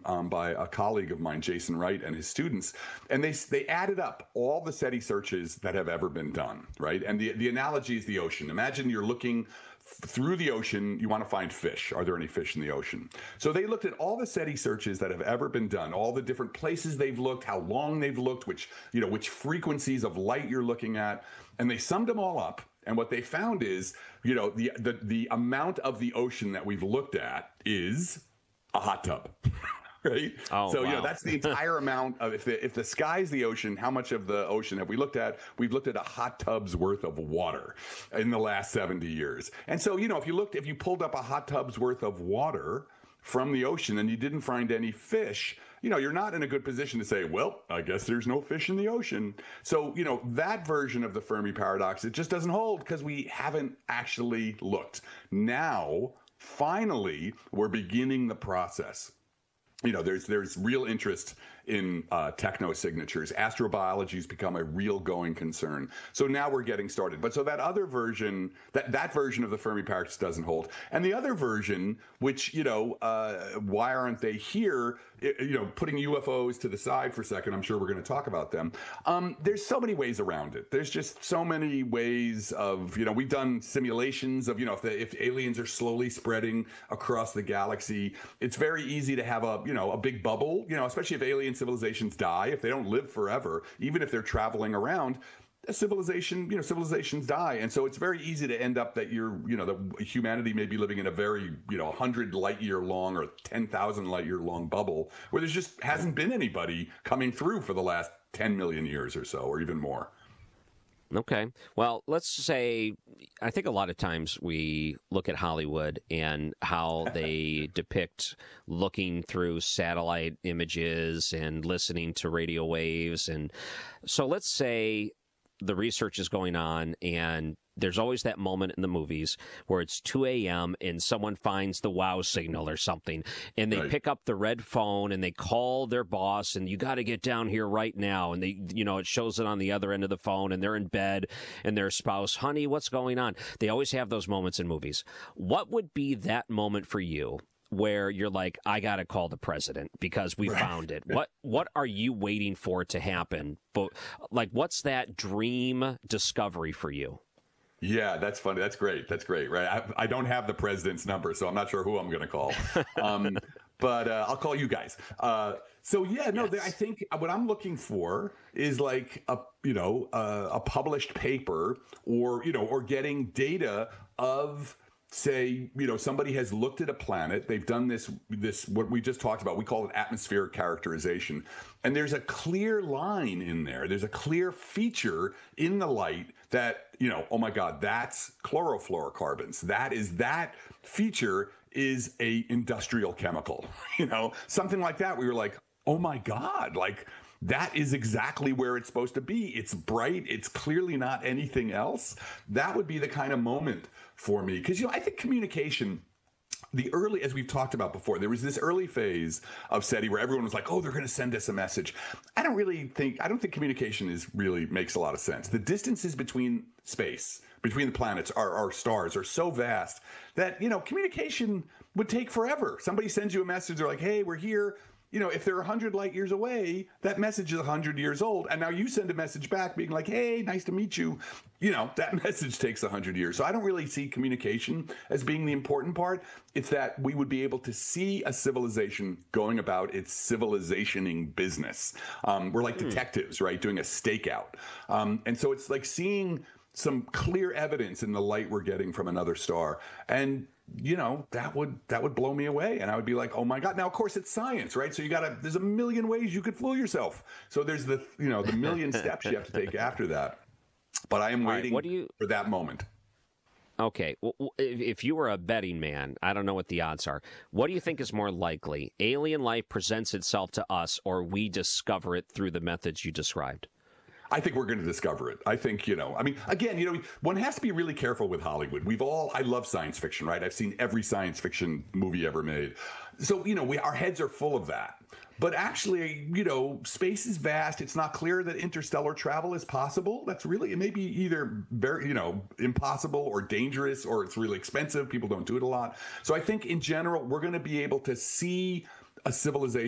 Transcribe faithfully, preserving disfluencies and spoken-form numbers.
um, by a colleague of mine, Jason Wright, and his students, and they they added up all the SETI searches that have ever been done, right? And the the analogy is the ocean. Imagine you're looking through the ocean, you want to find fish. Are there any fish in the ocean? So they looked at all the SETI searches that have ever been done, all the different places they've looked, how long they've looked, which, you know, which frequencies of light you're looking at, and they summed them all up. And what they found is, you know, the the, the amount of the ocean that we've looked at is a hot tub. Right. Oh, so, wow. you know, that's the entire amount of if the if the sky's the ocean, how much of the ocean have we looked at? We've looked at a hot tub's worth of water in the last seventy years. And so, you know, if you looked, if you pulled up a hot tub's worth of water from the ocean and you didn't find any fish, you know, you're not in a good position to say, well, I guess there's no fish in the ocean. So, you know, that version of the Fermi paradox, it just doesn't hold because we haven't actually looked. Now, finally, we're beginning the process. You know, there's there's real interest in uh, techno-signatures. Astrobiology has become a real going concern. So now we're getting started. But so that other version, that, that version of the Fermi paradox doesn't hold. And the other version, which, you know, uh, why aren't they here? It, you know, putting U F Os to the side for a second, I'm sure we're going to talk about them. Um, there's so many ways around it. There's just so many ways of, you know, we've done simulations of, you know, if, the, if aliens are slowly spreading across the galaxy, it's very easy to have a, you know, a big bubble, you know, especially if alien civilizations die, if they don't live forever, even if they're traveling around, a civilization, you know, civilizations die. And so it's very easy to end up that you're, you know, that humanity may be living in a very, you know, one hundred light year long or ten thousand light year long bubble where there's just hasn't been anybody coming through for the last ten million years or so, or even more. Okay. Well, let's say, I think a lot of times we look at Hollywood and how they depict looking through satellite images and listening to radio waves. And so let's say the research is going on and there's always that moment in the movies where it's two a.m. and someone finds the wow signal or something, and they right. pick up the red phone and they call their boss and you got to get down here right now. And they, you know, it shows it on the other end of the phone and they're in bed and their spouse, honey, what's going on? They always have those moments in movies. What would be that moment for you where you're like, I got to call the president because we right. found it? What, what are you waiting for it to happen? But like, what's that dream discovery for you? Yeah, that's funny. That's great. That's great. Right. I, I don't have the president's number, so I'm not sure who I'm going to call. Um, but uh, I'll call you guys. Uh, so yeah, no, yes. I think what I'm looking for is like a, you know, uh, a published paper or, you know, or getting data of, say, you know, somebody has looked at a planet. They've done this, this, what we just talked about. We call it atmospheric characterization. And there's a clear line in there. There's a clear feature in the light that, you know, oh my God, that's chlorofluorocarbons. That is, that feature is a industrial chemical, you know, something like that. We were like, oh my God, like that is exactly where it's supposed to be. It's bright. It's clearly not anything else. That would be the kind of moment for me. Because, you know, I think communication, the early, as we've talked about before, there was this early phase of SETI where everyone was like, oh, they're going to send us a message. I don't really think, I don't think communication is really makes a lot of sense. The distances between space, between the planets, our, our stars are so vast that, you know, communication would take forever. Somebody sends you a message, they're like, hey, we're here. You know, if they're one hundred light years away, that message is one hundred years old. And now you send a message back being like, hey, nice to meet you. You know, that message takes one hundred years. So I don't really see communication as being the important part. It's that we would be able to see a civilization going about its civilizationing business. Um, we're like mm. detectives, right, doing a stakeout. Um, and so it's like seeing some clear evidence in the light we're getting from another star. And you know, that would that would blow me away. And I would be like, oh my God. Now, of course, it's science, right? So you got to, there's a million ways you could fool yourself. So there's the, you know, the million steps you have to take after that. But I am All waiting right, what do you... for that moment. Okay. Well, if you were a betting man, I don't know what the odds are. What do you think is more likely? Alien life presents itself to us or we discover it through the methods you described? I think we're going to discover it. I think, you know, I mean, again, you know, one has to be really careful with Hollywood. We've all, I love science fiction, right? I've seen every science fiction movie ever made. So, you know, we, our heads are full of that. But actually, you know, space is vast. It's not clear that interstellar travel is possible. That's really, it may be either very, you know, impossible or dangerous, or it's really expensive. People don't do it a lot. So I think in general, we're going to be able to see a civilization